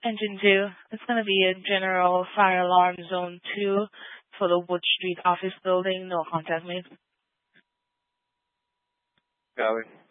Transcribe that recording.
Engine 2, it's going to be a general fire alarm zone 2 for the Wood Street office building. No contact made. Copy.